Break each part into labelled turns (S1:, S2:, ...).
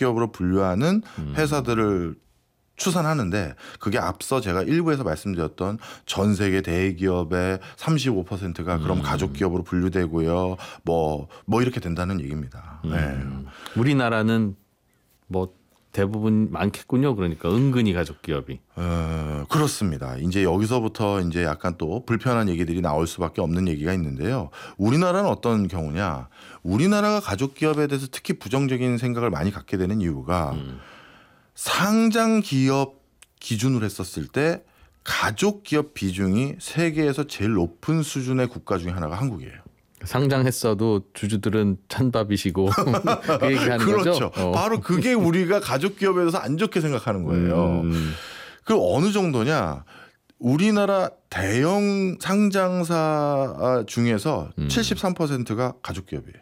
S1: 가족기업으로 분류하는 회사들을 추산하는데 그게 앞서 제가 일부에서 말씀드렸던 전 세계 대기업의 35%가 그럼 가족기업으로 분류되고요. 뭐 이렇게 된다는 얘기입니다. 네.
S2: 우리나라는 뭐 대부분 많겠군요. 그러니까 은근히 가족기업이.
S1: 그렇습니다. 이제 여기서부터 이제 약간 또 불편한 얘기들이 나올 수밖에 없는 얘기가 있는데요. 우리나라는 어떤 경우냐? 우리나라가 가족기업에 대해서 특히 부정적인 생각을 많이 갖게 되는 이유가 상장 기업 기준으로 했었을 때 가족 기업 비중이 세계에서 제일 높은 수준의 국가 중에 하나가 한국이에요.
S2: 상장했어도 주주들은 찬밥이시고 그 얘기하는
S1: 그렇죠.
S2: 거죠.
S1: 바로 그게 우리가 가족 기업에 대해서 안 좋게 생각하는 거예요. 그 어느 정도냐? 우리나라 대형 상장사 중에서 73%가 가족 기업이에요.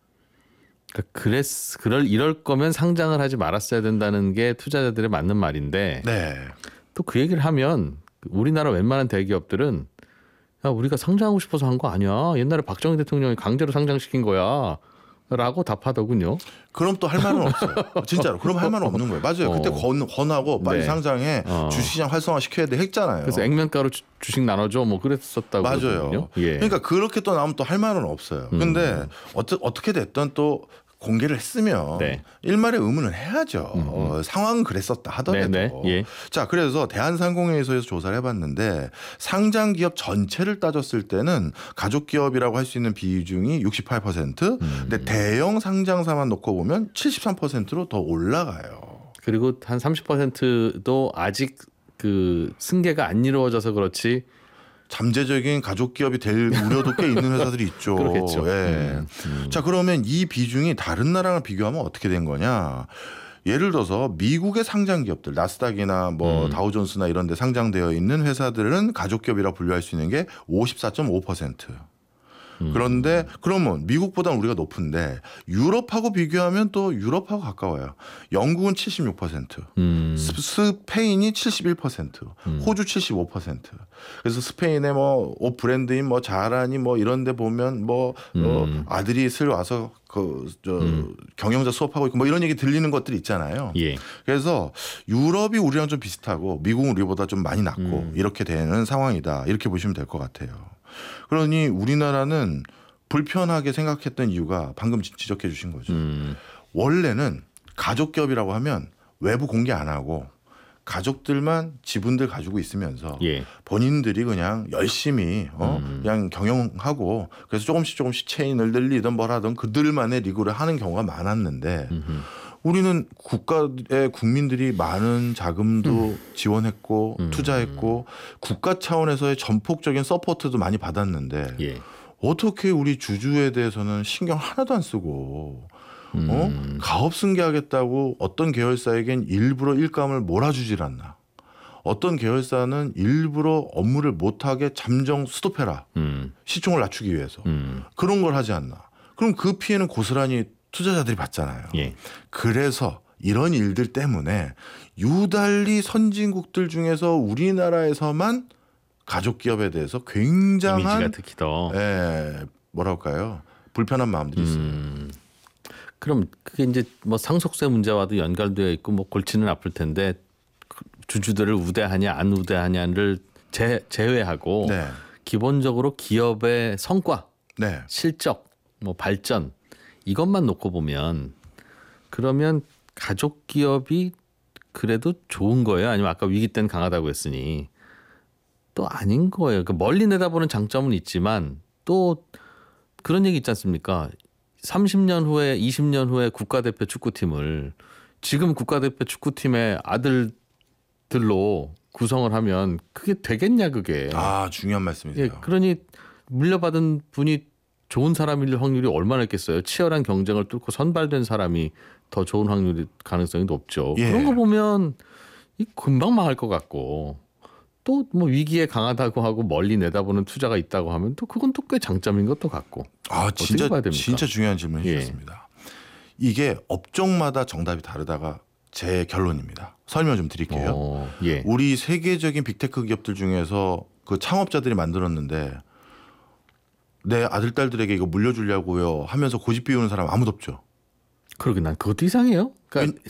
S2: 이럴 거면 상장을 하지 말았어야 된다는 게 투자자들의 맞는 말인데
S1: 네.
S2: 또 그 얘기를 하면 우리나라 웬만한 대기업들은 야, 우리가 상장하고 싶어서 한 거 아니야. 옛날에 박정희 대통령이 강제로 상장시킨 거야. 라고 답하더군요.
S1: 그럼 또 할 말은 없어요. 진짜로. 그럼 할 말은 없는 거예요. 맞아요. 그때 권하고 빨리
S2: 네.
S1: 상장해 주식시장 활성화 시켜야 돼 했잖아요.
S2: 그래서 액면가로 주식 나눠줘 뭐 그랬었다고.
S1: 맞아요.
S2: 그러거든요. 예.
S1: 그러니까 그렇게 또 나오면 또 할 말은 없어요. 근데 어떻게 됐든 또 공개를 했으면
S2: 네.
S1: 일말의 의문은 해야죠. 상황은 그랬었다 하더라도.
S2: 네네. 예.
S1: 자, 그래서 대한상공회의소에서 조사를 해봤는데 상장 기업 전체를 따졌을 때는 가족 기업이라고 할 수 있는 비중이 68%. 근데 대형 상장사만 놓고 보면 73%로 더 올라가요.
S2: 그리고 한 30%도 아직 그 승계가 안 이루어져서 그렇지.
S1: 잠재적인 가족 기업이 될 우려도 꽤 있는 회사들이 있죠.
S2: 그렇겠죠.
S1: 예. 자, 그러면 이 비중이 다른 나라랑 비교하면 어떻게 된 거냐? 예를 들어서 미국의 상장 기업들, 나스닥이나 뭐 다우존스나 이런 데 상장되어 있는 회사들은 가족 기업이라고 분류할 수 있는 게 54.5%. 그런데 그러면 미국보다는 우리가 높은데 유럽하고 비교하면 또 유럽하고 가까워요. 영국은 76%, 스페인이 71%, 호주 75%. 그래서 스페인의 뭐 옷 브랜드인 뭐 자라니 뭐 이런 데 보면 뭐 아들이 슬 와서 경영자 수업하고 있고 뭐 이런 얘기 들리는 것들 있잖아요.
S2: 예.
S1: 그래서 유럽이 우리랑 좀 비슷하고 미국은 우리보다 좀 많이 낮고 이렇게 되는 상황이다. 이렇게 보시면 될 것 같아요. 그러니 우리나라는 불편하게 생각했던 이유가 방금 지적해 주신 거죠. 원래는 가족기업이라고 하면 외부 공개 안 하고 가족들만 지분들 가지고 있으면서
S2: 예.
S1: 본인들이 그냥 열심히 그냥 경영하고 그래서 조금씩 체인을 늘리든 뭘 하든 그들만의 리그를 하는 경우가 많았는데 우리는 국가의 국민들이 많은 자금도 지원했고 투자했고 국가 차원에서의 전폭적인 서포트도 많이 받았는데
S2: 예.
S1: 어떻게 우리 주주에 대해서는 신경 하나도 안 쓰고 가업 승계하겠다고 어떤 계열사에겐 일부러 일감을 몰아주질 않나. 어떤 계열사는 일부러 업무를 못하게 잠정 스톱해라. 시총을 낮추기 위해서. 그런 걸 하지 않나. 그럼 그 피해는 고스란히 투자자들이 받잖아요.
S2: 예.
S1: 그래서 이런 일들 때문에 유달리 선진국들 중에서 우리나라에서만 가족 기업에 대해서 굉장한
S2: 이미지가 특히 더.
S1: 뭐랄까요? 불편한 마음들이 있어요.
S2: 그럼 그게 이제 뭐 상속세 문제와도 연결되어 있고 뭐 골치는 아플 텐데 주주들을 우대하냐 안 우대하냐를 제외하고
S1: 네.
S2: 기본적으로 기업의 성과,
S1: 네.
S2: 실적, 뭐 발전 이것만 놓고 보면 그러면 가족 기업이 그래도 좋은 거예요? 아니면 아까 위기 때는 강하다고 했으니 또 아닌 거예요. 그러니까 멀리 내다보는 장점은 있지만 또 그런 얘기 있지 않습니까? 30년 후에 20년 후에 국가대표 축구팀을 지금 국가대표 축구팀의 아들들로 구성을 하면 그게 되겠냐 그게.
S1: 아, 중요한 말씀이세요.
S2: 예, 그러니 물려받은 분이 좋은 사람일 확률이 얼마나 있겠어요. 치열한 경쟁을 뚫고 선발된 사람이 더 좋은 확률이 가능성이 높죠.
S1: 예.
S2: 그런 거 보면 이 금방 망할 것 같고 또 뭐 위기에 강하다고 하고 멀리 내다보는 투자가 있다고 하면 또 그건 또 꽤 장점인 것도 같고.
S1: 아,
S2: 어떻게 봐야 됩니까?
S1: 진짜 중요한 질문
S2: 예.
S1: 해주셨습니다. 이게 업종마다 정답이 다르다가 제 결론입니다. 설명 좀 드릴게요.
S2: 예.
S1: 우리 세계적인 빅테크 기업들 중에서 그 창업자들이 만들었는데 내 아들 딸들에게 이거 물려주려고요 하면서 고집 피우는 사람 아무도 없죠.
S2: 그러게 난 그것도 이상해요. 그러니까